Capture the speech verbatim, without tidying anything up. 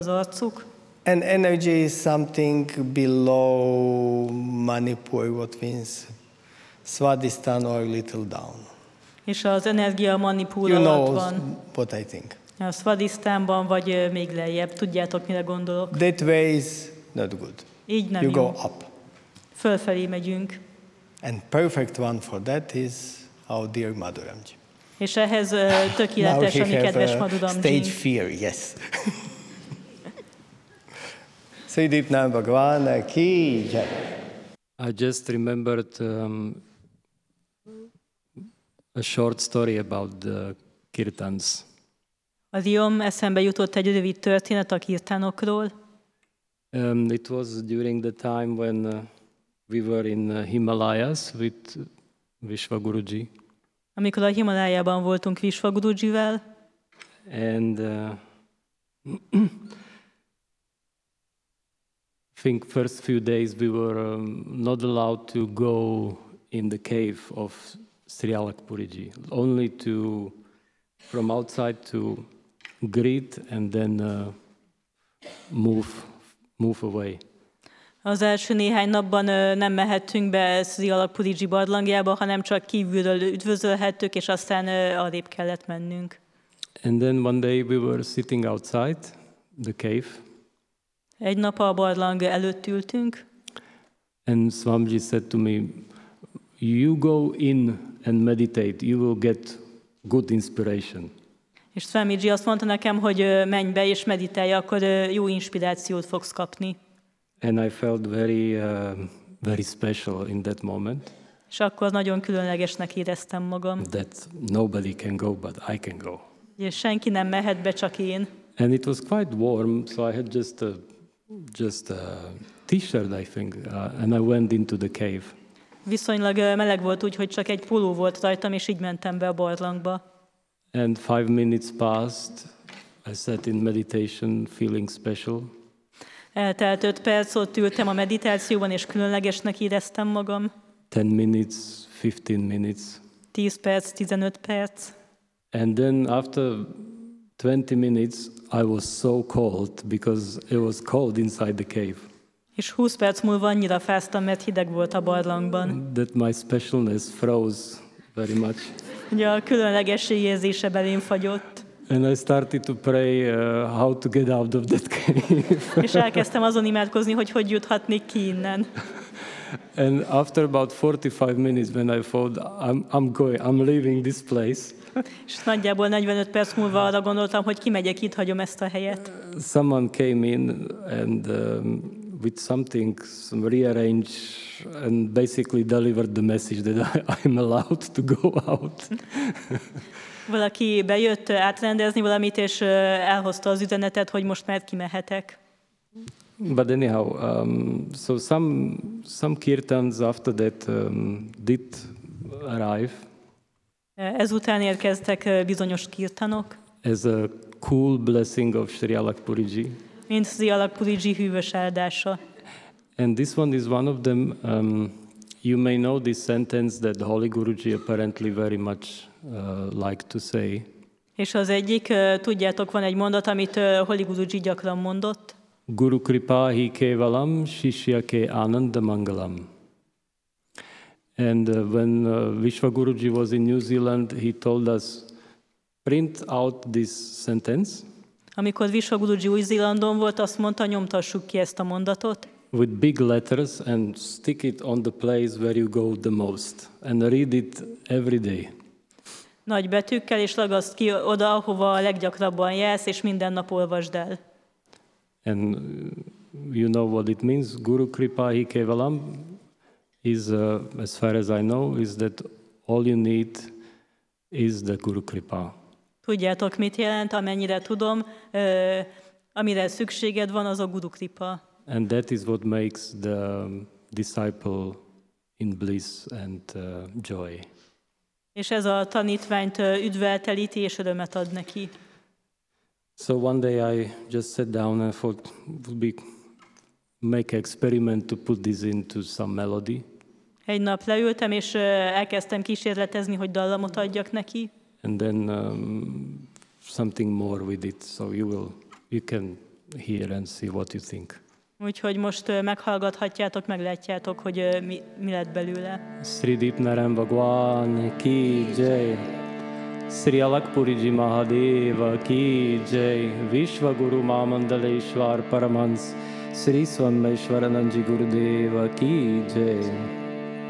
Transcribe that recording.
az arcuk. And energy is something below Manipur, what means Svadhisthana or little down. És az energia Manipur You alatt know van. what I think. A Svadhisthánban, vagy még lejjebb. Tudjátok, mire gondolok. That way is not good. Így nem You jó. go up. Fölfelé megyünk. And perfect one for that is our dear Madhuramji. És ehhez tökéletes a mi kedves Madhuramjink. Stage fear, yes. Sridipna Bhagwan ki jai. I just remembered um, a short story about the kirtans. Az iom eszembe jutott egy rövid történet a kirtánokról. Um, it was during the time when uh, we were in uh, Himalayas with Vishwa Guruji. Amikor a Himalájában voltunk Vishwa Gurujivel. And uh, I think first few days we were um, not allowed to go in the cave of Sri Alakpuriji, only to from outside to greet and then uh, move move away. Az első néhány napban nem mehettünk be Sri Alakpuriji barlangjába, hanem csak kívülről üdvözölhettük, és aztán arrébb kellett mennünk. And then one day we were sitting outside the cave. Egy nap a barlang előtt ültünk. And Swamiji said to me, "You go in and meditate. You will get good inspiration." És Swamiji azt mondta nekem, hogy menj be és meditálj, akkor jó inspirációt fogsz kapni. And I felt very, uh, very special in that moment. És akkor nagyon különlegesnek éreztem magam. That nobody can go, but I can go. És senki nem mehet be, csak én. And it was quite warm, so I had just a, just a t-shirt, I think, uh, and I went into the cave. Viszonylag meleg volt úgy, hogy csak egy póló volt rajtam, és így mentem be a barlangba. And five minutes passed. I sat in meditation, feeling special. Eltelt öt perc, ott ültem a meditációban, és különlegesnek éreztem magam. Ten minutes, fifteen minutes. Tíz perc, tizenöt perc. And then after twenty minutes, I was so cold because it was cold inside the cave. És húsz perc múlva annyira fáztam, mert hideg volt a barlangban. That my specialness froze very much. Ugye a különlegesség érzése belém fagyott. And I started to pray uh, how to get out of that cave. És elkezdtem azon imádkozni, hogy hogy juthatnék ki innen. And after about forty-five minutes, when I thought I'm, I'm going, I'm leaving this place. És nagyjából negyvenöt perc múlva arra gondoltam, hogy kimegyek, itt hagyom ezt a helyet. Someone came in and um, with something some rearrange and basically delivered the message that I, I'm allowed to go out. Valaki bejött átrendezni valamit, és elhozta az üzenetet, hogy most már kimehetek. But anyhow, um, so some some kirtans after that um, did arrive. Ezután érkeztek bizonyos kirtanok. As a cool blessing of Sri Alakpuriji. Mint Sri Alakpuriji hűvös áldása. And this one is one of them. Um, you may know this sentence that Holy Guruji apparently very much uh, like to say. És az egyik, tudjátok, van egy mondat, amit Holy Guruji gyakran mondott. Guru Kripa hi kevalam shishya ke ananda mangalam. And uh, when uh, Vishwa Guruji was in New Zealand, he told us, print out this sentence. Amikor Vishwa Guruji Új-Zélandon volt, azt mondta, nyomtassuk ki ezt a mondatot. With big letters and stick it on the place where you go the most and read it every day. Nagy betűkkel, és ragaszd ki oda, ahova a leggyakrabban jársz, és minden nap olvasd el. And you know what it means. Guru Kripa hi kevalam is, uh, as far as I know, is that all you need is the Guru Kripa. Tudjátok, mit jelent, amennyire tudom, uh, amire szükséged van, az a Guru Kripa. And that is what makes the disciple in bliss and uh, joy. És ez a tanítványt üdveltelíti és örömet ad neki. So one day I just sat down and thought it would be make an experiment to put this into some melody. Egy nap leültem, és elkezdtem kísérletezni, hogy dallamot adjak neki. And then um, something more with it, so you will, you can hear and see what you think. Úgyhogy most ö, meghallgathatjátok, meglátjátok, hogy ö, mi, mi lett belőle. Sri Deepnaram Bhagwan ki jai, Sri Alakpuriji Mahadeva ki jai, Vishwaguru Mamandaleshwar Paramhans, Sri Swammeshwarananji Gurudeva ki jai.